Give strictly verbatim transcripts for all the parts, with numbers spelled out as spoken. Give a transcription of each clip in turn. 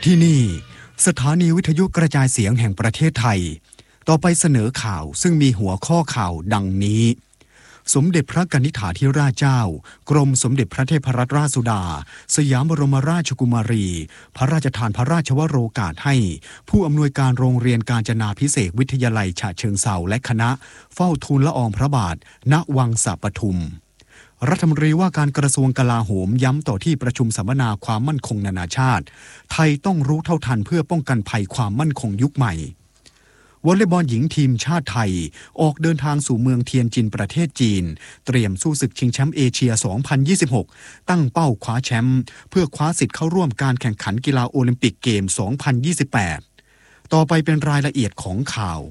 ที่นี่สถานีวิทยุกระจายเสียงแห่งประเทศไทยต่อไปเสนอข่าวซึ่งมีหัวข้อข่าวดังนี้สมเด็จพระกนิษฐาธิราชเจ้ากรมสมเด็จพระเทพรัตนราชสุดาสยามบรมราชกุมารีพระราชทานพระราชวโรกาสให้ผู้อำนวยการโรงเรียนกาญจนาภิเษกวิทยาลัยฉะเชิงเทราและคณะเฝ้าทูลละอองพระบาทณวังสะปทุมรัฐมนตรีว่าการกระทรวงกลาโหมย้ำต่อที่ประชุมสัมมนาความมั่นคงนานาชาติไทยต้องรู้เท่าทันเพื่อป้องกันภัยความมั่นคงยุคใหม่วอลเลย์บอลหญิงทีมชาติไทยออกเดินทางสู่เมืองเทียนจินประเทศจีนเตรียมสู้ศึกชิงแชมป์เอเชีย สองพันยี่สิบหก ตั้งเป้าคว้าแชมป์เพื่อคว้าสิทธิ์เข้าร่วมการแข่งขันกีฬาโอลิมปิกเกม สองพันยี่สิบแปด ต่อไปเป็นรายละเอียดของข่าว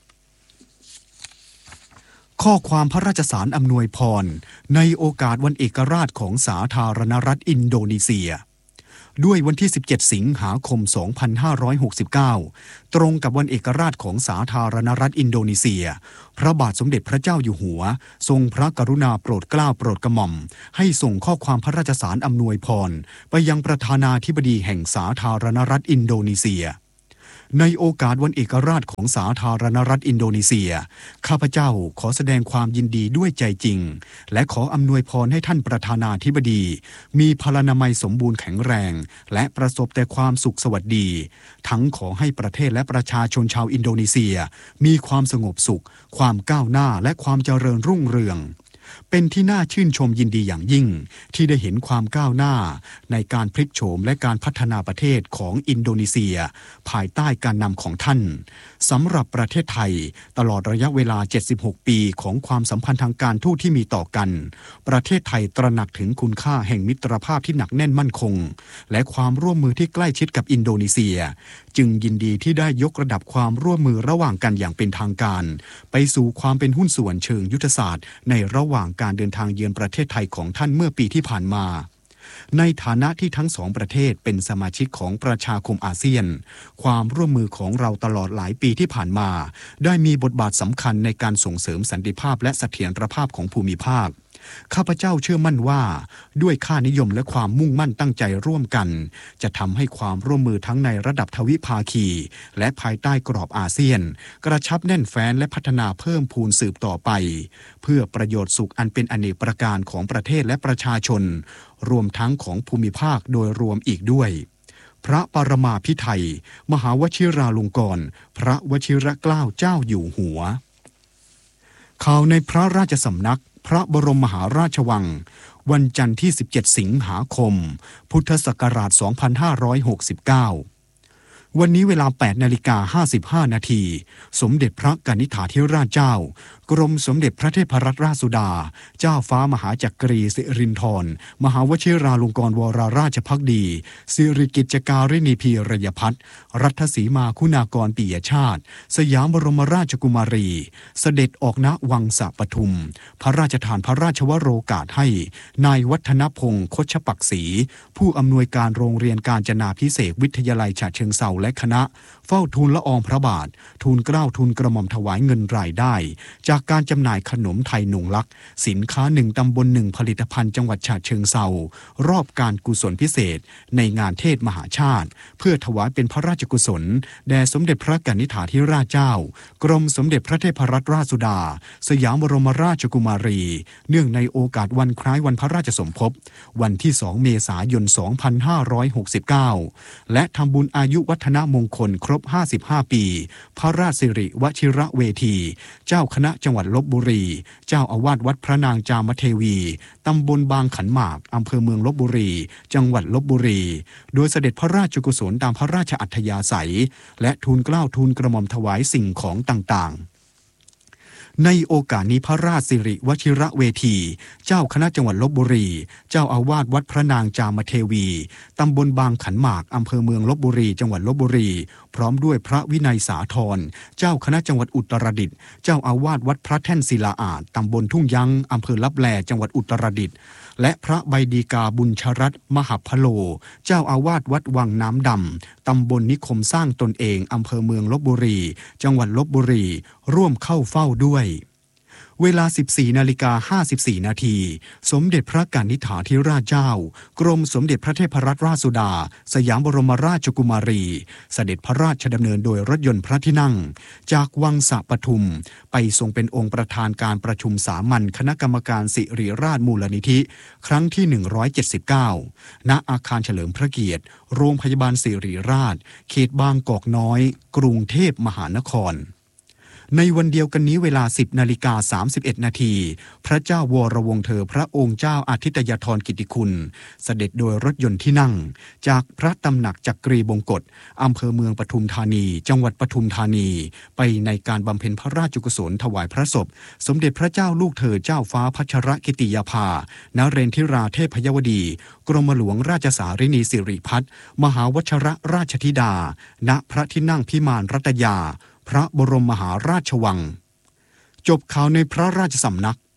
ข้อความพระราชสารอำนวยพรในโอกาสวันเอกราชของสาธารณรัฐอินโดนีเซียด้วยวันที่สิบเจ็ดสิงหาคมสองพันห้าร้อยหกสิบเก้าตรงกับวันเอกราชของสาธารณรัฐอินโดนีเซียพระบาทสมเด็จพระเจ้าอยู่หัวทรงพระกรุณาโปรดเกล้าโปรดกระหม่อมให้ส่งข้อความพระราชสารอำนวยพรไปยังประธานาธิบดีแห่งสาธารณรัฐอินโดนีเซียในโอกาสวันเอกราชของสาธารณรัฐอินโดนีเซียข้าพเจ้าขอแสดงความยินดีด้วยใจจริงและขออำนวยพรให้ท่านประธานาธิบดีมีพลานามัยสมบูรณ์แข็งแรงและประสบแต่ความสุขสวัสดีทั้งขอให้ประเทศและประชาชนชาวอินโดนีเซียมีความสงบสุขความก้าวหน้าและความเจริญรุ่งเรืองเป็นที่น่าชื่นชมยินดีอย่างยิ่งที่ได้เห็นความก้าวหน้าในการพลิกโฉมและการพัฒนาประเทศของอินโดนีเซียภายใต้การนำของท่านสำหรับประเทศไทยตลอดระยะเวลาเจ็ดสิบหกปีของความสัมพันธ์ทางการทูตที่มีต่อกันประเทศไทยตระหนักถึงคุณค่าแห่งมิตรภาพที่หนักแน่นมั่นคงและความร่วมมือที่ใกล้ชิดกับอินโดนีเซียจึงยินดีที่ได้ยกระดับความร่วมมือระหว่างกันอย่างเป็นทางการไปสู่ความเป็นหุ้นส่วนเชิงยุทธศาสตร์ในระหว่างการเดินทางเยือนประเทศไทยของท่านเมื่อปีที่ผ่านมาในฐานะที่ทั้งสองประเทศเป็นสมาชิกของประชาคมอาเซียนความร่วมมือของเราตลอดหลายปีที่ผ่านมาได้มีบทบาทสำคัญในการส่งเสริมสันติภาพและเสถียรภาพของภูมิภาคข้าพเจ้าเชื่อมั่นว่าด้วยค่านิยมและความมุ่งมั่นตั้งใจร่วมกันจะทำให้ความร่วมมือทั้งในระดับทวิภาคีและภายใต้กรอบอาเซียนกระชับแน่นแฟ้นและพัฒนาเพิ่มพูนสืบต่อไปเพื่อประโยชน์สุขอันเป็นอเนกประการของประเทศและประชาชนรวมทั้งของภูมิภาคโดยรวมอีกด้วยพระปรมาภิไธยมหาวชิราลงกรณ์พระวชิรเกล้าเจ้าอยู่หัวข่าวในพระราชสำนักพระบรมมหาราชวังวันจันทร์ที่สิบเจ็ดสิงหาคมพุทธศักราชสองพันห้าร้อยหกสิบเก้าวันนี้เวลา แปดนาฬิกาห้าสิบห้านาทีสมเด็จพระกนิษฐาธิราชเจ้ากรมสมเด็จพระเทพรัตนราชสุดาเจ้าฟ้ามหาจักรีสิรินธรมหาวชิราลงกรณ์วรราชภักดีสิริกิจการินีพีรยพัฒน์รัฐสีมาคุณากรปิยชาติสยามบรมราชกุมารีเสด็จออกณวังสะปทุมพระราชทานพระราชวโรกาสให้นายวัฒนพงศ์คชปักษีผู้อำนวยการโรงเรียนกาญจนาภิเษกวิทยาลัยฉะเชิงเทราและคณะเฝ้าทูลละอองพระบาททูลเกล้าทูลกระหม่อมถวายเงินรายได้จากการจำหน่ายขนมไทยหนุ่งลักษณ์สินค้าหนึ่งตำบลหนึ่งผลิตภัณฑ์จังหวัดฉะเชิงเทรารอบการกุศลพิเศษในงานเทศมหาชาติเพื่อถวายเป็นพระราชกุศลแด่สมเด็จพระกนิษฐาธิราชเจ้ากรมสมเด็จพระเทพรัตนราชสุดาสยามบรมราชกุมารีเนื่องในโอกาสวันคล้ายวันพระราชสมภพวันที่สองเมษายนสองพันห้าร้อยหกสิบเก้าและทำบุญอายุวัฒนมงคลครบห้าสิบห้าปีพระราชสิริวชิระเวทีเจ้าคณะจังหวัดลพบุรีเจ้าอาวาสวัดพระนางจามเทวีตำบลบางขันหมากอำเภอเมืองลพบุรีจังหวัดลพบุรีโดยเสด็จพระราชกุศลตามพระราชอัธยาศัยและทูลเกล้าทูลกระหม่อมถวายสิ่งของต่างๆในโอกาสนี้พระราชสิริวชิระเวทีเจ้าคณะจังหวัดลพบุรีเจ้าอาวาสวัดพระนางจามเทวีตำบลบางขันหมากอำเภอเมืองลพบุรีจังหวัดลพบุรีพร้อมด้วยพระวินัยสาธรเจ้าคณะจังหวัดอุตรดิตถ์เจ้าอาวาสวัดพระแท่นศิลาอาจตำบลทุ่งยั้งอำเภอลับแลจังหวัดอุตรดิตถ์และพระใบดีกาบุญชรัตน์มหัพพโลเจ้าอาวาสวัดวังน้ำดำตำบลนิคมสร้างตนเองอำเภอเมืองลพบุรีจังหวัดลพบุรีร่วมเข้าเฝ้าด้วยเวลา สิบสี่นาฬิกาห้าสิบสี่นาที สมเด็จพระกนิษฐาธิราชเจ้ากรมสมเด็จพระเทพรัตนราชสุดาสยามบรมราชกุมารีเสด็จพระราชดำเนินโดยรถยนต์พระที่นั่งจากวังสะปทุมไปทรงเป็นองค์ประธานการประชุมสามัญคณะกรรมการสิริราชมูลนิธิครั้งที่หนึ่งร้อยเจ็ดสิบเก้าณอาคารเฉลิมพระเกียรติโรงพยาบาลสิริราชเขตบางกอกน้อยกรุงเทพมหานครในวันเดียวกันนี้เวลา สิบนาฬิกาสามสิบเอ็ดนาทีพระเจ้าวรวงศ์เธอพระองค์เจ้าอาทิตยธรกิติคุณเสด็จโดยรถยนต์ที่นั่งจากพระตำหนักจักรีบงกฎอำเภอเมืองปทุมธานีจังหวัดปทุมธานีไปในการบำเพ็ญพระราชกุศลถวายพระศพสมเด็จพระเจ้าลูกเธอเจ้าฟ้าพัชรกิติยาภานเรนทิราเทพยวดีกรมหลวงราชสารินีสิริพัฒน์มหาวชรราชธิดาณพระที่นั่งพิมานรัตยาพระบรมมหาราชวังจบข่าวในพระราชสำนัก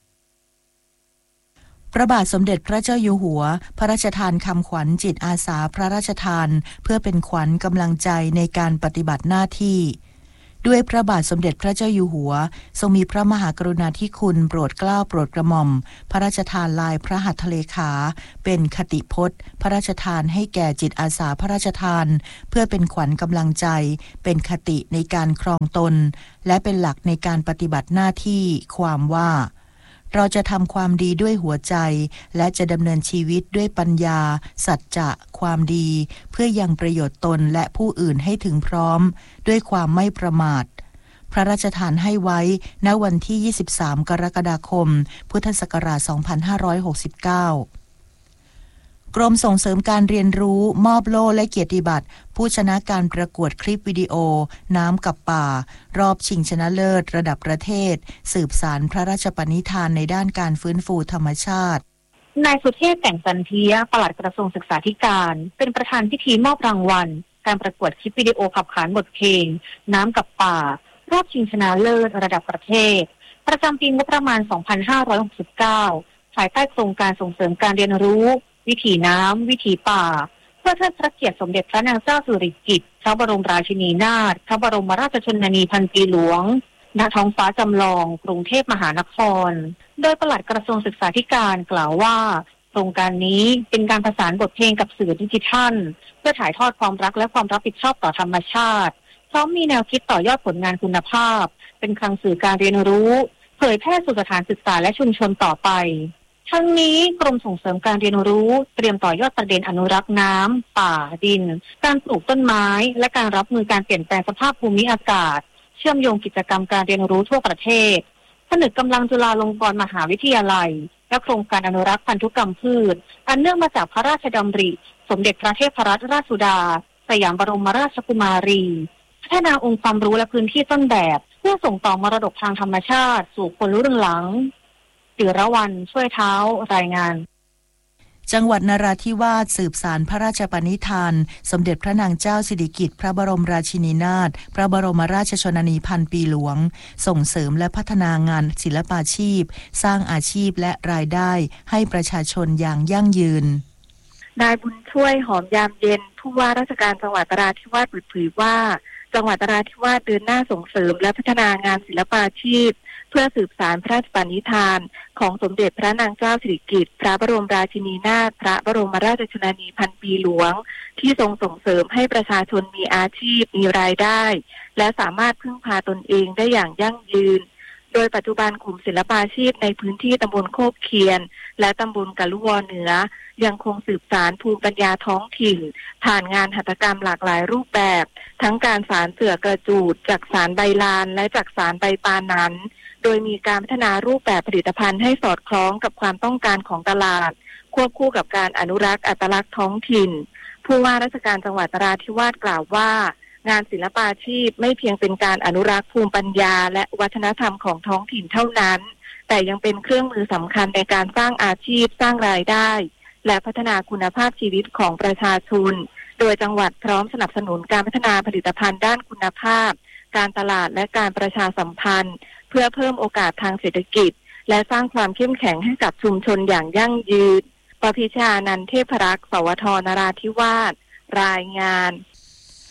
พระบาทสมเด็จพระเจ้าอยู่หัวพระราชทานคำขวัญจิตอาสาพระราชทานเพื่อเป็นขวัญกำลังใจในการปฏิบัติหน้าที่ด้วยพระบาทสมเด็จพระเจ้าอยู่หัวทรงมีพระมหากรุณาธิคุณโปรดเกล้าโปรดกระหม่อมพระราชทานลายพระหัตถเลขาเป็นคติพจน์พระราชทานให้แก่จิตอาสาพระราชทานเพื่อเป็นขวัญกำลังใจเป็นคติในการครองตนและเป็นหลักในการปฏิบัติหน้าที่ความว่าเราจะทำความดีด้วยหัวใจและจะดำเนินชีวิตด้วยปัญญาสัจจะความดีเพื่อยังประโยชน์ตนและผู้อื่นให้ถึงพร้อมด้วยความไม่ประมาทพระราชทานให้ไว้ณวันที่ยี่สิบสามกรกฎาคมพุทธศักราชสองพันห้าร้อยหกสิบเก้ากรมส่งเสริมการเรียนรู้มอบโล่และเกียรติบัตรผู้ชนะการประกวดคลิปวิดีโอน้ำกับป่ารอบชิงชนะเลิศระดับประเทศสืบสานพระราชปณิธานในด้านการฟื้นฟูธรรมชาตินายสุเทพแต่งจันเทียปลัดกระทรวงศึกษาธิการเป็นประธานพิธีมอบรางวัลการประกวดคลิปวิดีโอขับขานบทเพลงน้ำกับป่ารอบชิงชนะเลิศระดับประเทศประจำปีงบประมาณสองพันห้าร้อยหกสิบเก้าภายใต้โครงการส่งเสริมการเรียนรู้วิถีน้ำวิถีป่าเพื่อเทิดพระเกียรติสมเด็จพระนางเจ้าสิริกิติ์พระบรมราชินีนาถพระบรมราชชนนีพันปีหลวงณท้องฟ้าจำลองกรุงเทพมหานครโดยปลัดกระทรวงศึกษาธิการกล่าวว่าโครงการนี้เป็นการประสานบทเพลงกับสื่อดิจิทัลเพื่อถ่ายทอดความรักและความรับผิดชอบต่อธรรมชาติพร้อมมีแนวคิดต่อยอดผลงานคุณภาพเป็นคลังสื่อการเรียนรู้เผยแพร่สู่สถานศึกษาและชุมชนต่อไปทั้งนี้กรมส่งเสริมการเรียนรู้เตรียมต่อยอดประเด็นอนุรักษ์น้ำป่าดินการปลูกต้นไม้และการรับมือการเปลี่ยนแปลงสภาพภูมิอากาศเชื่อมโยงกิจกรรมการเรียนรู้ทั่วประเทศผนึกกำลังจุฬาลงกรณ์มหาวิทยาลัยและโครงการอนุรักษ์พันธุกรรมพืชอันเนื่องมาจากพระราชดำริสมเด็จพระเทพรัตนราชสุดาสยามบรมราชกุมารีพัฒนาองค์ความรู้และพื้นที่ต้นแบบเพื่อส่งต่อมรดกทางธรรมชาติสู่คนรุ่นหลังศิรวรรณช่วยเท้ารายงานจังหวัดนราธิวาสสืบสานพระราชปณิธานสมเด็จพระนางเจ้าสิริกิติ์พระบรมราชินีนาถพระบรมราชชนนีพันปีหลวงส่งเสริมและพัฒนางานศิลปาชีพสร้างอาชีพและรายได้ให้ประชาชนอย่างยั่งยืนนายบุญช่วยหอมยามเย็นผู้ว่าราชการจังหวัดนราธิวาสเปิดเผยว่าจังหวัดนราธิวาสเดินหน้าส่งเสริมและพัฒนางานศิลปาชีพเพื่อสืบสานพระราชปณิธานของสมเด็จพระนางเจ้าสิริกิติ์พระบรมราชินีนาถพระบรมราชชนนีพันปีหลวงที่ทรงส่งเสริมให้ประชาชนมีอาชีพมีรายได้และสามารถพึ่งพาตนเองได้อย่างยั่งยืนโดยปัจจุบันกลุ่มศิลปาชีพในพื้นที่ตำบลโคกเคียนและตำบลกะลุวเหนือยังคงสืบสานภูมิปัญญาท้องถิ่นผ่านงานหัตถกรรมหลากหลายรูปแบบทั้งการสานเสื่อกระจูดจักสานใบลานและจักสานใบปานั้นโดยมีการพัฒนารูปแบบผลิตภัณฑ์ให้สอดคล้องกับความต้องการของตลาดควบคู่กับการอนุรักษ์อัตลักษณ์ท้องถิ่นผู้ว่าราชการจังหวัดนราธิวาสกล่าวว่างานศิลปาชีพไม่เพียงเป็นการอนุรักษ์ภูมิปัญญาและวัฒนธรรมของท้องถิ่นเท่านั้นแต่ยังเป็นเครื่องมือสำคัญในการสร้างอาชีพสร้างรายได้และพัฒนาคุณภาพชีวิตของประชาชนโดยจังหวัดพร้อมสนับสนุนการพัฒนาผลิตภัณฑ์ด้านคุณภาพการตลาดและการประชาสัมพันธ์เพื่อเพิ่มโอกาสทางเศรษฐกิจและสร้างความเข้มแข็งให้กับชุมชนอย่างยั่งยืนปพิชานันท์เทพรักษ์สวทนราธิวาสรายงาน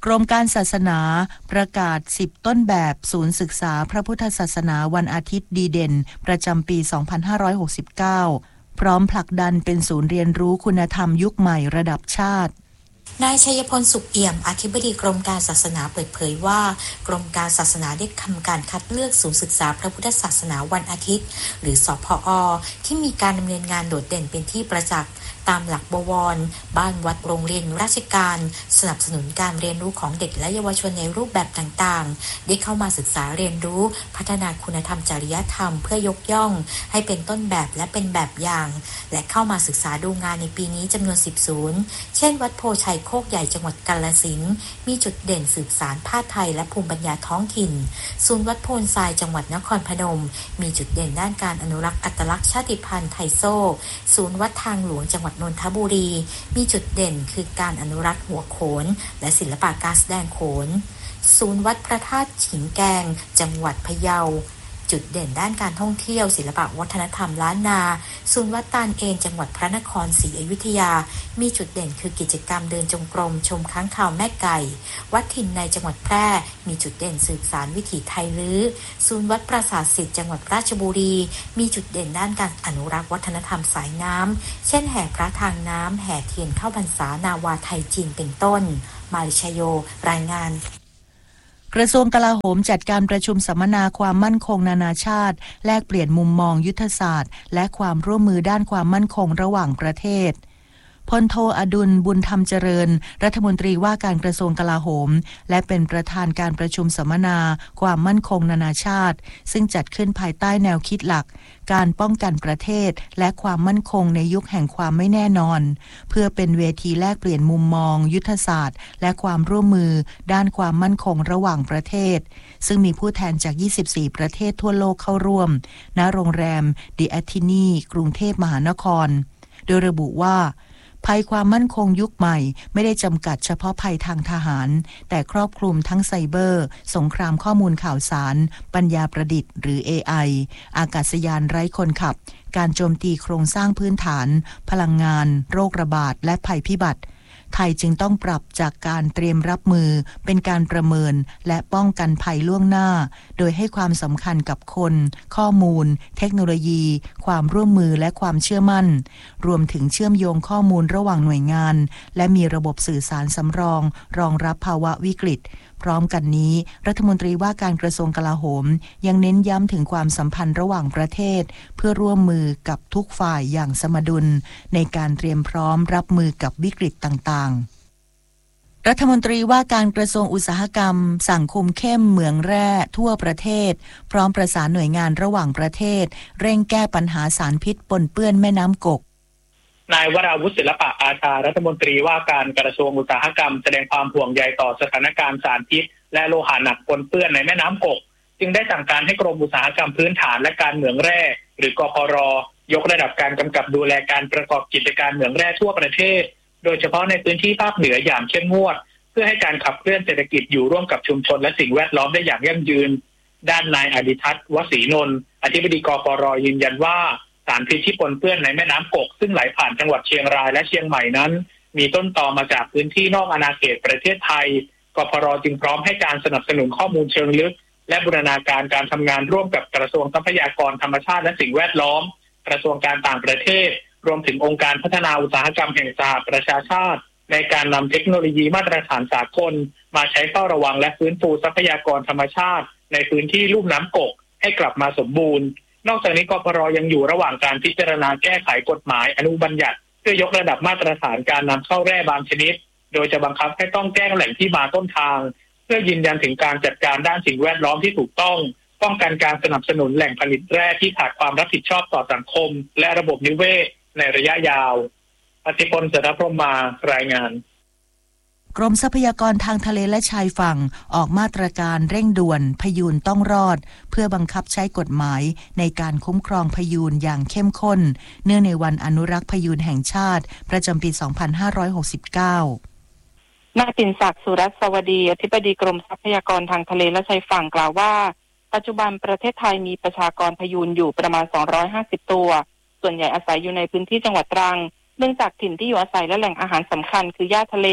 กรมการศาสนาประกาศสิบต้นแบบศูนย์ศึกษาพระพุทธศาสนาวันอาทิตย์ดีเด่นประจำปี สองพันห้าร้อยหกสิบเก้า พร้อมผลักดันเป็นศูนย์เรียนรู้คุณธรรมยุคใหม่ระดับชาตินายชัยพลสุขเอี่ยมอธิบดีกรมการศาสนาเปิดเผยว่ากรมการศาสนาได้ทำการคัดเลือกศูนย์ศึกษาพระพุทธศาสนาวันอาทิตย์หรือสผอ.ที่มีการดำเนินงานโดดเด่นเป็นที่ประจักษ์ตามหลักบวรบ้านวัดโรงเรียนราชการสนับสนุนการเรียนรู้ของเด็กและเยาวชนในรูปแบบต่างๆได้เข้ามาศึกษาเรียนรู้พัฒนาคุณธรรมจริยธรรมเพื่อยกย่องให้เป็นต้นแบบและเป็นแบบอย่างและเข้ามาศึกษาดูงานในปีนี้จำนวนสิบศูนย์เช่นวัดโพชัยโคกใหญ่จังหวัดกาฬสินธุ์มีจุดเด่นสืบสานผ้าไทยและภูมิปัญญาท้องถิ่นศูนย์วัดโพนทรายจังหวัดนครพนมมีจุดเด่นด้านการอนุรักษ์อัตลักษณ์ชาติพันธุ์ไทโซ่ศูนย์วัดทางหลวงจังหวัดนนทบุรีมีจุดเด่นคือการอนุรักษ์หัวโขนและศิลปะการแสดงโขนศูนย์วัดพระธาตุฉิงแกงจังหวัดพะเยาจุดเด่นด้านการท่องเที่ยวศิลปะวัฒนธรรมล้านนาศูนย์วัดตาลเอนจังหวัดพระนครศรีอยุธยามีจุดเด่นคือกิจกรรมเดินจงกรมชมค้างคาวแม่ไก่วัดถิ่นในจังหวัดแพร่มีจุดเด่นสืบสานวิถีไทยลื้อศูนย์วัดปราสาทศิษย์จังหวัดราชบุรีมีจุดเด่นด้านการอนุรักษ์วัฒนธรรมสายน้ำเช่นแห่พระทางน้ำแห่เทียนเข้าพรรษานาวาไทยจีนเป็นต้นมาริชโยรายงานกระทรวงกลาโหมจัดการประชุมสัมมนาความมั่นคงนานาชาติแลกเปลี่ยนมุมมองยุทธศาสตร์และความร่วมมือด้านความมั่นคงระหว่างประเทศพลโทอดุลบุญธรรมเจริญรัฐมนตรีว่าการกระทรวงกลาโหมและเป็นประธานการประชุมสัมมนาความมั่นคงนานาชาติซึ่งจัดขึ้นภายใต้แนวคิดหลักการป้องกันประเทศและความมั่นคงในยุคแห่งความไม่แน่นอนเพื่อเป็นเวทีแลกเปลี่ยนมุมมองยุทธศาสตร์และความร่วมมือด้านความมั่นคงระหว่างประเทศซึ่งมีผู้แทนจากยี่สิบสี่ประเทศทั่วโลกเข้าร่วมณโรงแรมดิแอททินีกรุงเทพมหานครโดยระบุว่าภัยความมั่นคงยุคใหม่ไม่ได้จำกัดเฉพาะภัยทางทหารแต่ครอบคลุมทั้งไซเบอร์สงครามข้อมูลข่าวสารปัญญาประดิษฐ์หรือ เอ ไอ อากาศยานไร้คนขับการโจมตีโครงสร้างพื้นฐานพลังงานโรคระบาดและภัยพิบัติไทยจึงต้องปรับจากการเตรียมรับมือเป็นการประเมินและป้องกันภัยล่วงหน้าโดยให้ความสำคัญกับคนข้อมูลเทคโนโลยีความร่วมมือและความเชื่อมั่นรวมถึงเชื่อมโยงข้อมูลระหว่างหน่วยงานและมีระบบสื่อสารสำรองรองรับภาวะวิกฤตพร้อมกันนี้รัฐมนตรีว่าการกระทรวงกลาโหมยังเน้นย้ำถึงความสัมพันธ์ระหว่างประเทศเพื่อร่วมมือกับทุกฝ่ายอย่างสมดุลในการเตรียมพร้อมรับมือกับวิกฤตต่างๆรัฐมนตรีว่าการกระทรวงอุตสาหกรรมสั่งคุมเข้มเหมืองแร่ทั่วประเทศพร้อมประสานหน่วยงานระหว่างประเทศเร่งแก้ปัญหาสารพิษปนเปื้อนแม่น้ำกกนายวราวุฒิศิลปะอาชารัฐมนตรีว่าการกระทรวงอุตสาหกรรมแสดงความห่วงใยต่อสถานการณ์สารพิษและโลหะหนักปนเปื้อนในแม่น้ำกกจึงได้สั่งการให้กรมอุตสาหกรรมพื้นฐานและการเหมืองแร่หรือกพร.ยกระดับการกำกับดูแลการประกอบกิจการเหมืองแร่ทั่วประเทศโดยเฉพาะในพื้นที่ภาคเหนืออย่างเข้มงวดเพื่อให้การขับเคลื่อนเศรษฐกิจอยู่ร่วมกับชุมชนและสิ่งแวดล้อมได้อย่างยั่งยืนด้านนายอดิทัศน์วศรีนนท์อธิบดีกพร.ยืนยันว่าสารพิษที่ปนเปื้อนในแม่น้ำกกซึ่งไหลผ่านจังหวัดเชียงรายและเชียงใหม่นั้นมีต้นตอมาจากพื้นที่นอกอาณาเขตประเทศไทยกพร.จึงพร้อมให้การสนับสนุนข้อมูลเชิงลึกและบูรณาการการทำงานร่วมกับกระทรวงทรัพยากรธรรมชาติและสิ่งแวดล้อมกระทรวงการต่างประเทศรวมถึงองค์การพัฒนาอุตสาหกรรมแห่งสหประชาชาติในการนำเทคโนโลยีมาตรฐานสากลมาใช้เฝ้าระวังและฟื้นฟูทรัพยากรธรรมชาติในพื้นที่ลุ่มน้ำกกให้กลับมาสมบูรณ์นอกจากนี้กพร.ยังอยู่ระหว่างการพิจารณาแก้ไขกฎหมายอนุบัญญัติเพื่อยกระดับมาตรฐานการนำเข้าแร่บางชนิดโดยจะบังคับให้ต้องแจ้งแหล่งที่มาต้นทางเพื่อยืนยันถึงการจัดการด้านสิ่งแวดล้อมที่ถูกต้องป้องกันการสนับสนุนแหล่งผลิตแร่ที่ขาดความรับผิดชอบต่อสังคมและระบบนิเวศในระยะยาวอธิพล เสถียรพรหมารายงานกรมทรัพยากรทางทะเลและชายฝั่งออกมาตรการเร่งด่วนพยูนต้องรอดเพื่อบังคับใช้กฎหมายในการคุ้มครองพยูนอย่างเข้มข้นเนื่องในวันอนุรักษ์พยูนแห่งชาติประจำปี สองพันห้าร้อยหกสิบเก้านายปิ่นศักดิ์สุรัตน์สวัสดีอธิบดีกรมทรัพยากรทางทะเลและชายฝั่งกล่าวว่าปัจจุบันประเทศไทยมีประชากรพยูนอยู่ประมาณสองร้อยห้าสิบตัวส่วนใหญ่อาศัยอยู่ในพื้นที่จังหวัดตรังเนื่องจากถิ่นที่อยู่อาศัยและแหล่งอาหารสำคัญคือหญ้าทะเล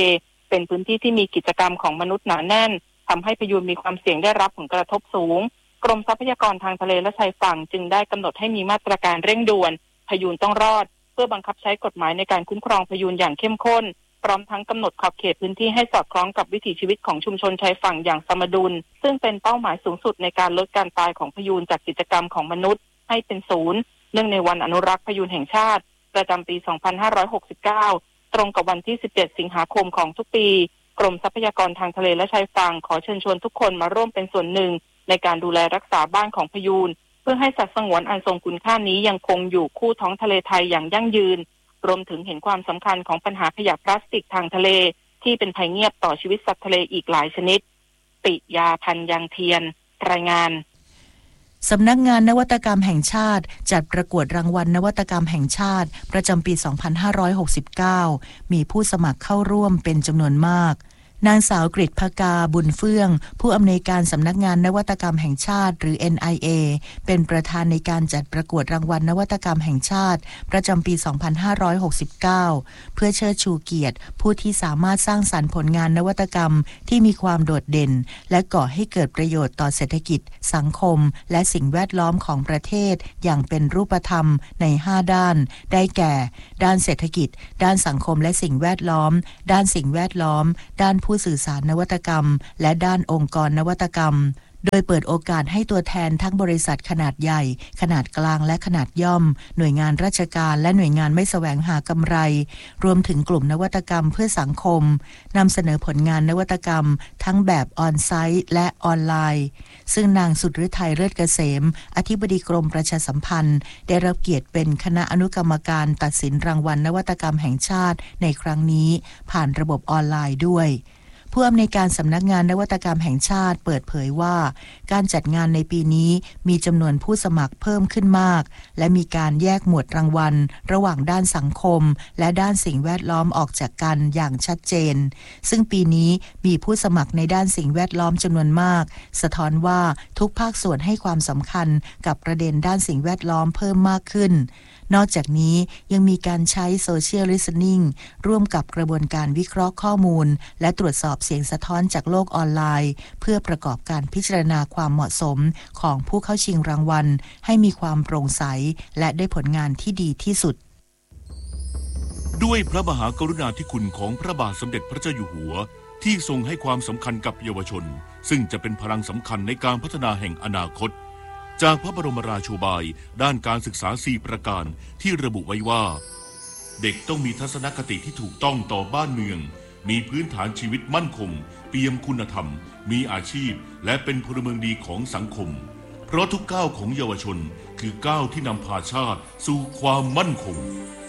เป็นพื้นที่ที่มีกิจกรรมของมนุษย์หนาแน่นทำให้พยูนมีความเสี่ยงได้รับผลกระทบสูงกรมทรัพยากรทางทะเลและชายฝั่งจึงได้กำหนดให้มีมาตรการเร่งด่วนพยูนต้องรอดเพื่อบังคับใช้กฎหมายในการคุ้มครองพยูนอย่างเข้มข้นพร้อมทั้งกำหนดขอบเขตพื้นที่ให้สอดคล้องกับวิถีชีวิตของชุมชนชายฝั่งอย่างสมดุลซึ่งเป็นเป้าหมายสูงสุดในการลดการตายของพยูนจากกิจกรรมของมนุษย์ให้เป็นศูนย์เนื่องในวันอนุรักษ์พยูนแห่งชาติประจำปี สองพันห้าร้อยหกสิบเก้า ตรงกับวันที่ สิบเจ็ด สิงหาคมของทุกปีกรมทรัพยากรทางทะเลและชายฝั่งขอเชิญชวนทุกคนมาร่วมเป็นส่วนหนึ่งในการดูแลรักษาบ้านของพยูนเพื่อให้สัตว์สงวนอันทรงคุณค่านี้ยังคงอยู่คู่ท้องทะเลไทยอย่างยั่งยืนรวมถึงเห็นความสำคัญของปัญหาขยะพลาสติกทางทะเลที่เป็นภัยเงียบต่อชีวิตสัตว์ทะเลอีกหลายชนิดปิยาพันธ์ยังเทียนรายงานสำนักงานนวัตกรรมแห่งชาติจัดประกวดรางวัลนวัตกรรมแห่งชาติประจำปี สองพันห้าร้อยหกสิบเก้า มีผู้สมัครเข้าร่วมเป็นจำนวนมากนางสาวกฤษภกาบุญเฟื่องผู้อำนวยการสำนักงานนวัตกรรมแห่งชาติหรือ เอ็น ไอ เอ เป็นประธานในการจัดประกวดรางวัลนวัตกรรมแห่งชาติประจำปี สองพันห้าร้อยหกสิบเก้า เพื่อเชิดชูเกียรติผู้ที่สามารถสร้างสรรค์ผลงานนวัตกรรมที่มีความโดดเด่นและก่อให้เกิดประโยชน์ต่อเศรษฐกิจสังคมและสิ่งแวดล้อมของประเทศอย่างเป็นรูปธรรมในห้าด้านได้แก่ด้านเศรษฐกิจด้านสังคมและสิ่งแวดล้อมด้านสิ่งแวดล้อมด้านผู้สื่อสารนวัตกรรมและด้านองค์กรนวัตกรรมโดยเปิดโอกาสให้ตัวแทนทั้งบริษัทขนาดใหญ่ขนาดกลางและขนาดย่อมหน่วยงานราชการและหน่วยงานไม่แสวงหากำไรรวมถึงกลุ่มนวัตกรรมเพื่อสังคมนำเสนอผลงานนวัตกรรมทั้งแบบออนไซต์และออนไลน์ซึ่งนางสุดฤทัยเลิศเกษมอธิบดีกรมประชาสัมพันธ์ได้รับเกียรติเป็นคณะอนุกรรมการตัดสินรางวัลนวัตกรรมแห่งชาติในครั้งนี้ผ่านระบบออนไลน์ด้วยผู้อำนวยการสำนักงานนวัตกรรมแห่งชาติเปิดเผยว่าการจัดงานในปีนี้มีจำนวนผู้สมัครเพิ่มขึ้นมากและมีการแยกหมวดรางวัลระหว่างด้านสังคมและด้านสิ่งแวดล้อมออกจากกันอย่างชัดเจนซึ่งปีนี้มีผู้สมัครในด้านสิ่งแวดล้อมจำนวนมากสะท้อนว่าทุกภาคส่วนให้ความสำคัญกับประเด็นด้านสิ่งแวดล้อมเพิ่มมากขึ้นนอกจากนี้ยังมีการใช้ Social Listening ร่วมกับกระบวนการวิเคราะห์ข้อมูลและตรวจสอบเสียงสะท้อนจากโลกออนไลน์เพื่อประกอบการพิจารณาความเหมาะสมของผู้เข้าชิงรางวัลให้มีความโปร่งใสและได้ผลงานที่ดีที่สุดด้วยพระมหากรุณาธิคุณของพระบาทสมเด็จพระเจ้าอยู่หัวที่ทรงให้ความสำคัญกับเยาวชนซึ่งจะเป็นพลังสำคัญในการพัฒนาแห่งอนาคตจากพระบรมราโชบายด้านการศึกษาสี่ประการที่ระบุไว้ว่าเด็กต้องมีทัศนคติที่ถูกต้องต่อบ้านเมืองมีพื้นฐานชีวิตมั่นคงเปี่ยมคุณธรรมมีอาชีพและเป็นพลเมืองดีของสังคมเพราะทุกก้าวของเยาวชนคือก้าวที่นำพาชาติสู่ความมั่นคง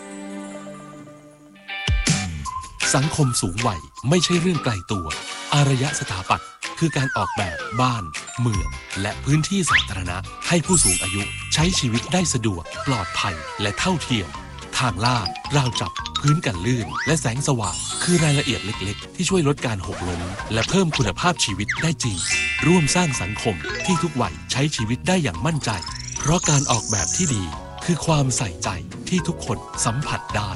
สังคมสูงวัยไม่ใช่เรื่องไกลตัวอารยสถาปัตย์คือการออกแบบบ้านเมืองและพื้นที่สาธารณะให้ผู้สูงอายุใช้ชีวิตได้สะดวกปลอดภัยและเท่าเทียมทางลาดราวจับพื้นกันลื่นและแสงสว่างคือรายละเอียดเล็กๆที่ช่วยลดการหกล้มและเพิ่มคุณภาพชีวิตได้จริงร่วมสร้างสังคมที่ทุกวัยใช้ชีวิตได้อย่างมั่นใจเพราะการออกแบบที่ดีคือความใส่ใจที่ทุกคนสัมผัสได้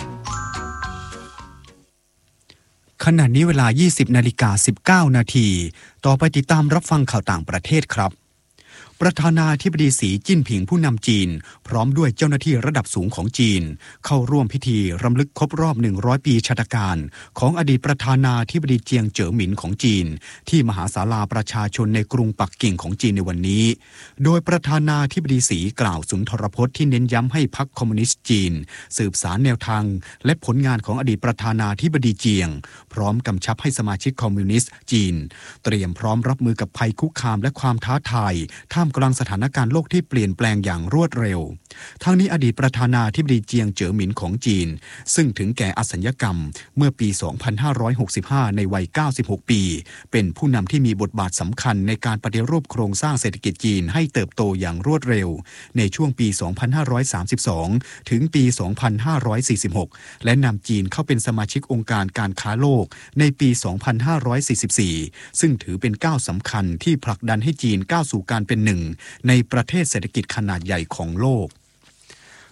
ขณะนี้เวลา ยี่สิบนาฬิกาสิบเก้านาทีต่อไปติดตามรับฟังข่าวต่างประเทศครับประธานาธิบดีสีจิ้นผิงผู้นำจีนพร้อมด้วยเจ้าหน้าที่ระดับสูงของจีนเข้าร่วมพิธีรำลึกครบรอบหนึ่งร้อยปีชาตการของอดีตประธานาธิบดีเจียงเจ๋อหมินของจีนที่มหาศาลาประชาชนในกรุงปักกิ่งของจีนในวันนี้โดยประธานาธิบดีสีกล่าวสุนทรพจน์ที่เน้นย้ำให้พรรคคอมมิวนิสต์จีนสืบสานแนวทางและผลงานของอดีตประธานาธิบดีเจียงพร้อมกำชับให้สมาชิกคอมมิวนิสต์จีนเตรียมพร้อมรับมือกับภัยคุกคามและความท้าทายท่ามกลางสถานการณ์โลกที่เปลี่ยนแปลงอย่างรวดเร็วทั้งนี้อดีตประธานาธิบดีเจียงเจ๋อหมินของจีนซึ่งถึงแก่อสัญญกรรมเมื่อปี สองพันห้าร้อยหกสิบห้า ในวัย เก้าสิบหก ปีเป็นผู้นำที่มีบทบาทสำคัญในการปฏิรูปโครงสร้างเศรษฐกิจจีนให้เติบโตอย่างรวดเร็วในช่วงปี สองพันห้าร้อยสามสิบสอง ถึงปี สองพันห้าร้อยสี่สิบหก และนำจีนเข้าเป็นสมาชิกองค์การการค้าโลกในปี สองพันห้าร้อยสี่สิบสี่ ซึ่งถือเป็นก้าวสำคัญที่ผลักดันให้จีนก้าวสู่การเป็นหนึ่งในประเทศเศรษฐกิจขนาดใหญ่ของโลก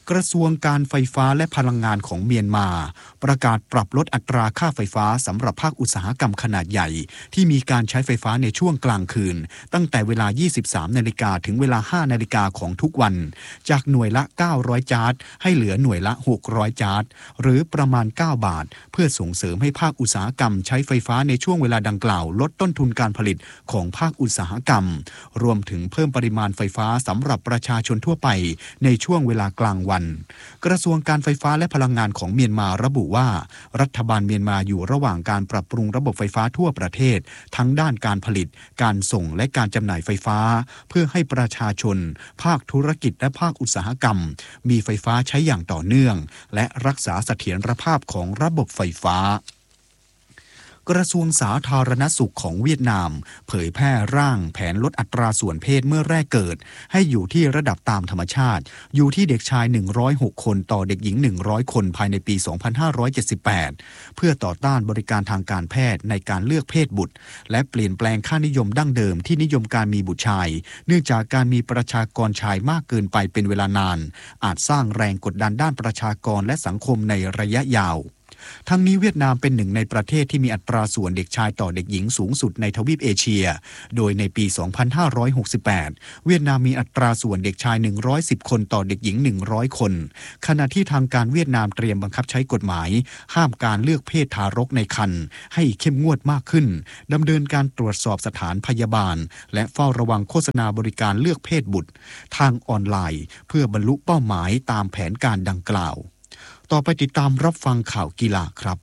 กระทรวงการไฟฟ้าและพลังงานของเมียนมาประกาศปรับลดอัตราค่าไฟฟ้าสำหรับภาคอุตสาหกรรมขนาดใหญ่ที่มีการใช้ไฟฟ้าในช่วงกลางคืนตั้งแต่เวลา ยี่สิบสามนาฬิกา ถึงเวลา ห้านาฬิกาของทุกวันจากหน่วยละ เก้าร้อยจาร์ดให้เหลือหน่วยละ หกร้อยจาร์ดหรือประมาณ เก้าบาทเพื่อส่งเสริมให้ภาคอุตสาหกรรมใช้ไฟฟ้าในช่วงเวลาดังกล่าวลดต้นทุนการผลิตของภาคอุตสาหกรรมรวมถึงเพิ่มปริมาณไฟฟ้าสำหรับประชาชนทั่วไปในช่วงเวลากลางวันกระทรวงการไฟฟ้าและพลังงานของเมียนมาระบุว่ารัฐบาลเมียนมาอยู่ระหว่างการปรับปรุงระบบไฟฟ้าทั่วประเทศทั้งด้านการผลิตการส่งและการจำหน่ายไฟฟ้าเพื่อให้ประชาชนภาคธุรกิจและภาคอุตสาหกรรมมีไฟฟ้าใช้อย่างต่อเนื่องและรักษาเสถียรภาพของระบบไฟฟ้ากระทรวงสาธารณสุขของเวียดนามเผยแพร่ร่างแผนลดอัตราส่วนเพศเมื่อแรกเกิดให้อยู่ที่ระดับตามธรรมชาติอยู่ที่เด็กชายหนึ่งร้อยหกคนต่อเด็กหญิงหนึ่งร้อยคนภายในปี สองพันห้าร้อยเจ็ดสิบแปด เพื่อต่อต้านบริการทางการแพทย์ในการเลือกเพศบุตรและเปลี่ยนแปลงค่านิยมดั้งเดิมที่นิยมการมีบุตรชายเนื่องจากการมีประชากรชายมากเกินไปเป็นเวลานานอาจสร้างแรงกดดันด้านประชากรและสังคมในระยะยาวทั้งนี้เวียดนามเป็นหนึ่งในประเทศที่มีอัตราส่วนเด็กชายต่อเด็กหญิงสูงสุดในทวีปเอเชียโดยในปี สองพันห้าร้อยหกสิบแปด เวียดนามมีอัตราส่วนเด็กชายหนึ่งร้อยสิบคนต่อเด็กหญิงหนึ่งร้อยคนขณะที่ทางการเวียดนามเตรียมบังคับใช้กฎหมายห้ามการเลือกเพศทารกในครรภ์ให้เข้มงวดมากขึ้นดำเนินการตรวจสอบสถานพยาบาลและเฝ้าระวังโฆษณาบริการเลือกเพศบุตรทางออนไลน์เพื่อบรรลุเป้าหมายตามแผนการดังกล่าวต่อไปติดตามรับฟังข่าวกีฬาครับ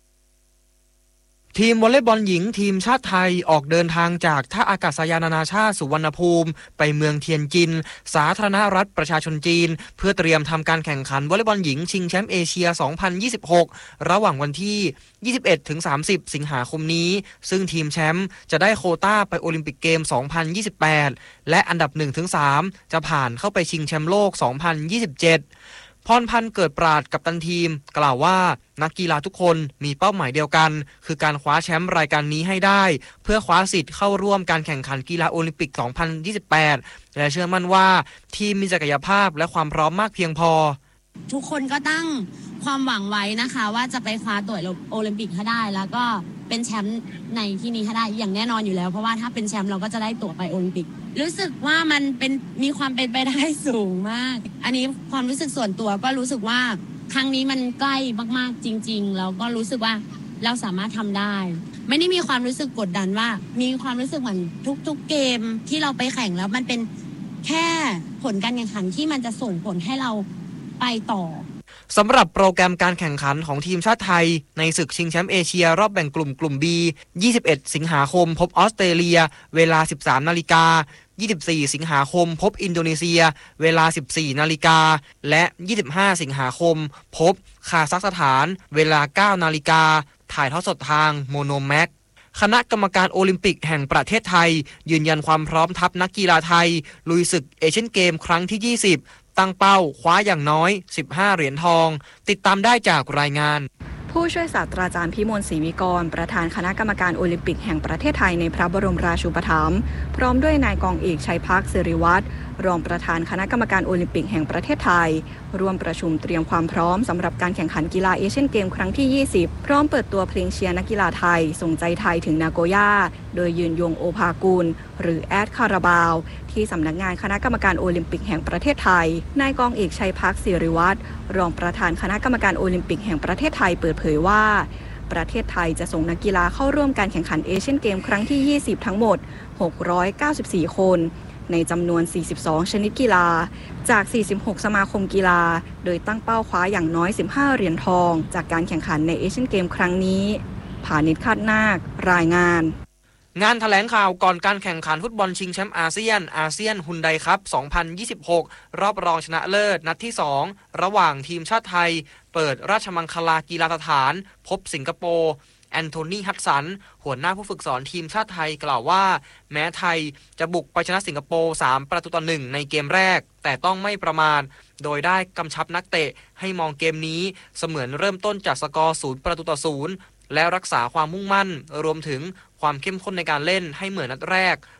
ทีมวอลเลย์บอลหญิงทีมชาติไทยออกเดินทางจากท่าอากาศยานนานาชาติสุวรรณภูมิไปเมืองเทียนจินสาธารณรัฐประชาชนจีนเพื่อเตรียมทำการแข่งขันวอลเลย์บอลหญิงชิงแชมป์เอเชีย สองพันยี่สิบหก ระหว่างวันที่ ยี่สิบเอ็ดถึงสามสิบ สิงหาคมนี้ซึ่งทีมแชมป์จะได้โควต้าไปโอลิมปิกเกม สองพันยี่สิบแปด และอันดับ หนึ่งถึงสาม จะผ่านเข้าไปชิงแชมป์โลก สองพันยี่สิบเจ็ดพรพันธ์เกิดปราดกัปตันทีมกล่าวว่านักกีฬาทุกคนมีเป้าหมายเดียวกันคือการคว้าแชมป์รายการนี้ให้ได้เพื่อคว้าสิทธิ์เข้าร่วมการแข่งขันกีฬาโอลิมปิก สองพันยี่สิบแปด และเชื่อมั่นว่าทีมมีศักยภาพและความพร้อมมากเพียงพอทุกคนก็ตั้งความหวังไว้นะคะว่าจะไปคว้าตั๋วโอลิมปิกให้ได้แล้วก็เป็นแชมป์ในที่นี้ให้ได้อย่างแน่นอนอยู่แล้วเพราะว่าถ้าเป็นแชมป์เราก็จะได้ตั๋วไปโอลิมปิกรู้สึกว่ามันเป็นมีความเป็นไปได้สูงมากอันนี้ความรู้สึกส่วนตัวก็รู้สึกว่าครั้งนี้มันใกล้มากๆจริงๆแล้วก็รู้สึกว่าเราสามารถทำได้ไม่ได้มีความรู้สึกกดดันว่ามีความรู้สึกเหมือนทุกๆเกมที่เราไปแข่งแล้วมันเป็นแค่ผลการแข่งขันที่มันจะส่งผลให้เราไปต่อสำหรับโปรแกรมการแข่งขันของทีมชาติไทยในศึกชิงแชมป์เอเชียรอบแบ่งกลุ่มกลุ่ม B ยี่สิบเอ็ด สิงหาคมพบออสเตรเลียเวลา สิบสามนาฬิกา ยี่สิบสี่ สิงหาคมพบอินโดนีเซียเวลา สิบสี่นาฬิกาและยี่สิบห้าสิงหาคมพบคาซัคสถานเวลา เก้านาฬิกาถ่ายทอดสดทางโมโนแม็กคณะกรรมการโอลิมปิกแห่งประเทศไทยยืนยันความพร้อมทัพนักกีฬาไทยลุยศึกเอเชียนเกมครั้งที่ยี่สิบตั้งเป้าคว้าอย่างน้อยสิบห้าเหรียญทองติดตามได้จากรายงานผู้ช่วยศาสตราจารย์พิมลศรีวิกรประธานคณะกรรมการโอลิมปิกแห่งประเทศไทยในพระบรมราชูปถัมภ์พร้อมด้วยนายกองเอกชัยภักดิ์สิริวัฒน์รองประธานคณะกรรมการโอลิมปิกแห่งประเทศไทยร่วมประชุมเตรียมความพร้อมสำหรับการแข่งขันกีฬาเอเชียนเกมครั้งที่ยี่สิบพร้อมเปิดตัวเพลงเชียร์นักกีฬาไทยส่งใจไทยถึงนาโกย่าโดยยืนยงโอภากุลหรือแอดคาราบาวที่สำนักงานคณะกรรมการโอลิมปิกแห่งประเทศไทยนายกองเอกชัยภักดิ์สิริวัฒน์รองประธานคณะกรรมการโอลิมปิกแห่งประเทศไทยเปิดเผยว่าประเทศไทยจะส่งนักกีฬาเข้าร่วมการแข่งขันเอเชียนเกมครั้งที่ยี่สิบทั้งหมดหกร้อยเก้าสิบสี่คนในจำนวนสี่สิบสองชนิดกีฬาจากสี่สิบหกสมาคมกีฬาโดยตั้งเป้าคว้าอย่างน้อยสิบห้าเหรียญทองจากการแข่งขันในเอเชียนเกมครั้งนี้ผานิช คาดนาครายงานงานแถลงข่าวก่อนการแข่งขันฟุตบอลชิงแชมป์อาเซียนอาเซียนฮุนไดคัพ สองพันยี่สิบหก รอบรองชนะเลิศนัดที่สองระหว่างทีมชาติไทยเปิดราชมังคลากีฬาสถานพบสิงคโปร์แอนโทนีฮัดสันหัวหน้าผู้ฝึกสอนทีมชาติไทยกล่าวว่าแม้ไทยจะบุกไปชนะสิงคโปร์สามประตูต่อหนึ่งในเกมแรกแต่ต้องไม่ประมาทโดยได้กำชับนักเตะให้มองเกมนี้เสมือนเริ่มต้นจากสกอร์ศูนย์ประตูต่อศูนย์และรักษาความมุ่งมั่นรวมถึงความเข้มข้นในการเล่นให้เหมือนนัดแรก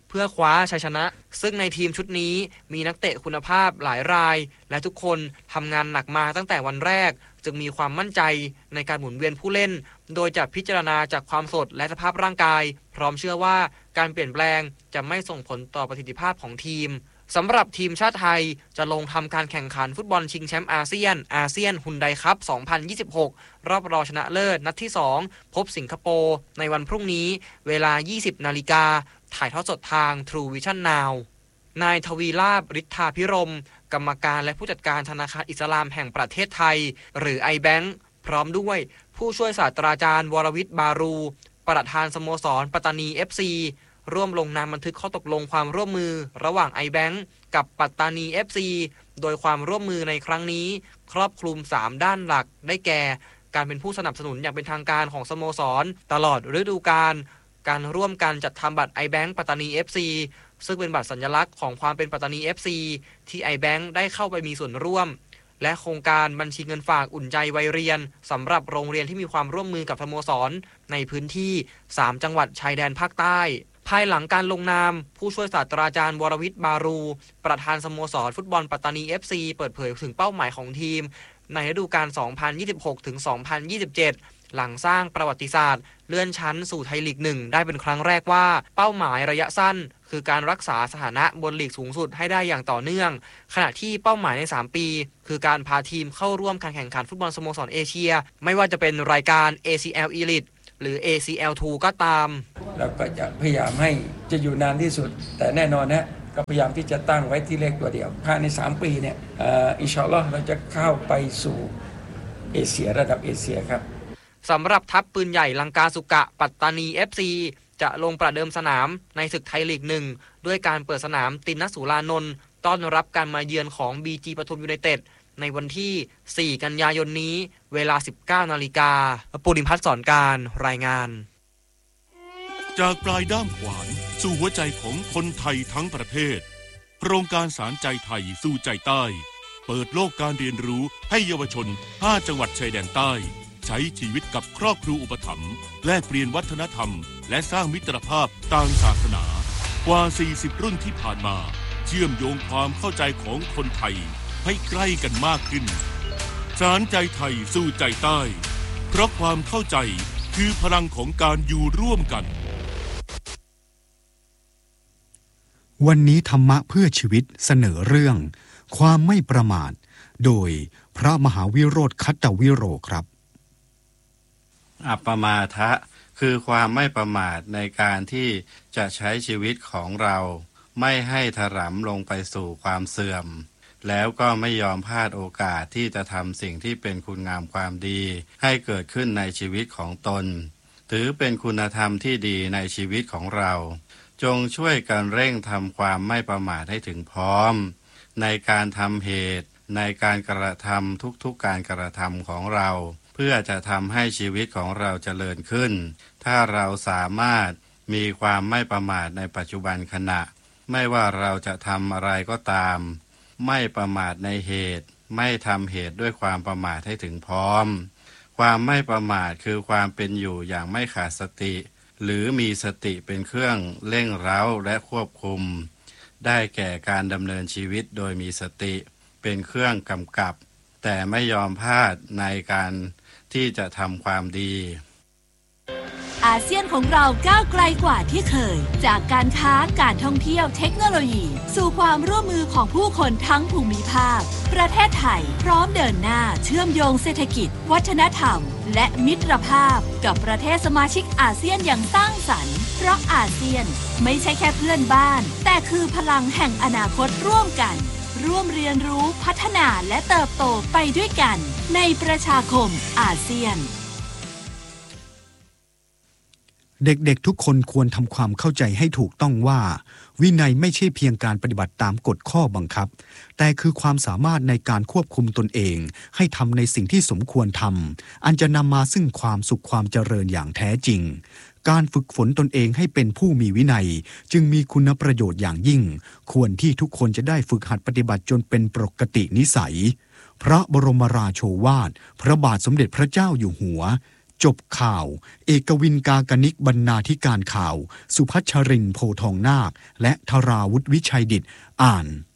เพื่อคว้าชัยชนะซึ่งในทีมชุดนี้มีนักเตะคุณภาพหลายรายและทุกคนทำงานหนักมาตั้งแต่วันแรกจึงมีความมั่นใจในการหมุนเวียนผู้เล่นโดยจะพิจารณาจากความสดและสภาพร่างกายพร้อมเชื่อว่าการเปลี่ยนแปลงจะไม่ส่งผลต่อประสิทธิภาพของทีมสำหรับทีมชาติไทยจะลงทำการแข่งขันฟุตบอลชิงแชมป์อาเซียนอาเซียนฮุนไดคัพ สองพันยี่สิบหก รอบรองชนะเลิศนัดที่สองพบสิงคโปร์ในวันพรุ่งนี้เวลา ยี่สิบนาฬิกาถ่ายทอดสดทาง True Vision Now นายทวีลาภ ฤทธาภิรมย์กรรมการและผู้จัดการธนาคารอิสลามแห่งประเทศไทยหรือ ไอ แบงก์ พร้อมด้วยผู้ช่วยศาสตราจารย์วรวิทย์บารูประธานสโมสรปัตตานี เอฟ ซี ร่วมลงนามบันทึกข้อตกลงความร่วมมือระหว่าง ไอ แบงก์ กับปัตตานี เอฟ ซี โดยความร่วมมือในครั้งนี้ครอบคลุมสามด้านหลักได้แก่การเป็นผู้สนับสนุนอย่างเป็นทางการของสโมสรตลอดฤดูกาลการร่วมกันจัดทำบัตร ไอ แบงก์ ปัตตานี เอฟ ซี ซึ่งเป็นบัตรสัญลักษณ์ของความเป็นปัตตานี เอฟ ซี ที่ ไอ แบงก์ ได้เข้าไปมีส่วนร่วมและโครงการบัญชีเงินฝากอุ่นใจวัยเรียนสำหรับโรงเรียนที่มีความร่วมมือกับสโมสรในพื้นที่สามจังหวัดชายแดนภาคใต้ภายหลังการลงนามผู้ช่วยศาสตราจารย์วรวิทย์บารูประธานสโมสรฟุตบอลปัตตานี เอฟ ซี เปิดเผยถึงเป้าหมายของทีมในฤดูกาล สองพันยี่สิบหกถึงสองพันยี่สิบเจ็ด หลังสร้างประวัติศาสตร์เลื่อนชั้นสู่ไทยลีกหนึ่งได้เป็นครั้งแรกว่าเป้าหมายระยะสั้นคือการรักษาสถานะบนลีกสูงสุดให้ได้อย่างต่อเนื่องขณะที่เป้าหมายในสามปีคือการพาทีมเข้าร่วมการแข่งขันฟุตบอลสโมสรเอเชียไม่ว่าจะเป็นรายการ เอ ซี แอล Elite หรือ เอ ซี แอล ทู ก็ตามเราก็จะพยายามให้จะอยู่นานที่สุดแต่แน่นอนนะก็พยายามที่จะตั้งไว้ที่เลขตัวเดียวภายในสามปีเนี่ยอินชาอัลลอฮ์เราจะเข้าไปสู่เอเชียระดับเอเชียครับสำหรับทัพปืนใหญ่ลังกาสุกะปัตตานี เอฟ ซี จะลงประเดิมสนามในศึกไทยลีกหนึ่งด้วยการเปิดสนามตินนสุรานนท์ต้อนรับการมาเยือนของ บี จี ปทุมยูไนเต็ดในวันที่สี่กันยายนนี้เวลา สิบเก้านาฬิกาปุริพัฒน์สอนการรายงานจากปลายด้ามขวานสู่หัวใจของคนไทยทั้งประเทศโครงการสารใจไทยสู่ใจใต้เปิดโลกการเรียนรู้ให้เยาวชนห้าจังหวัดชายแดนใต้ใช้ชีวิตกับครอบครัวอุปถัมภ์แลกเปลี่ยนวัฒนธรรมและสร้างมิตรภาพต่างศาสนากว่าสี่สิบรุ่นที่ผ่านมาเชื่อมโยงความเข้าใจของคนไทยให้ใกล้กันมากขึ้นสารใจไทยสู่ใจใต้เพราะความเข้าใจคือพลังของการอยู่ร่วมกันวันนี้ธรรมะเพื่อชีวิตเสนอเรื่องความไม่ประมาทโดยพระมหาวิโรธคัตตวิโรครับอัปปมาทะคือความไม่ประมาทในการที่จะใช้ชีวิตของเราไม่ให้ถลำลงไปสู่ความเสื่อมแล้วก็ไม่ยอมพลาดโอกาสที่จะทำสิ่งที่เป็นคุณงามความดีให้เกิดขึ้นในชีวิตของตนถือเป็นคุณธรรมที่ดีในชีวิตของเราจงช่วยกันเร่งทำความไม่ประมาทให้ถึงพร้อมในการทำเหตุในการกระทำทุกๆการกระทำของเราเพื่อจะทำให้ชีวิตของเราเจริญขึ้นถ้าเราสามารถมีความไม่ประมาทในปัจจุบันขณะไม่ว่าเราจะทำอะไรก็ตามไม่ประมาทในเหตุไม่ทำเหตุด้วยความประมาทให้ถึงพร้อมความไม่ประมาทคือความเป็นอยู่อย่างไม่ขาดสติหรือมีสติเป็นเครื่องเร่งเร้าและควบคุมได้แก่การดำเนินชีวิตโดยมีสติเป็นเครื่องกำกับแต่ไม่ยอมพลาดในการที่จะทำความดีอาเซียนของเราก้าวไกลกว่าที่เคยจากการค้าการท่องเที่ยวเทคโนโลยีสู่ความร่วมมือของผู้คนทั้งภูมิภาคประเทศไทยพร้อมเดินหน้าเชื่อมโยงเศรษฐกิจวัฒนธรรมและมิตรภาพกับประเทศสมาชิกอาเซียนอย่างสร้างสรรค์เพราะอาเซียนไม่ใช่แค่เพื่อนบ้านแต่คือพลังแห่งอนาคตร่วมกันร่วมเรียนรู้พัฒนาและเติบโตไปด้วยกันในประชาคมอาเซียนเด็กๆทุกคนควรทำความเข้าใจให้ถูกต้องว่าวินัยไม่ใช่เพียงการปฏิบัติตามกฎข้อบังคับแต่คือความสามารถในการควบคุมตนเองให้ทำในสิ่งที่สมควรทำอันจะนำมาซึ่งความสุขความเจริญอย่างแท้จริงการฝึกฝนตนเองให้เป็นผู้มีวินัยจึงมีคุณประโยชน์อย่างยิ่งควรที่ทุกคนจะได้ฝึกหัดปฏิบัติจนเป็นปกตินิสัยพระบรมราโชวาทพระบาทสมเด็จพระเจ้าอยู่หัวจบข่าวเอกวินกากนิกบรรณาธิการข่าวสุพัชรินทร์โพทองนาคและธราวุฒิวิชัยดิษฐ์อ่าน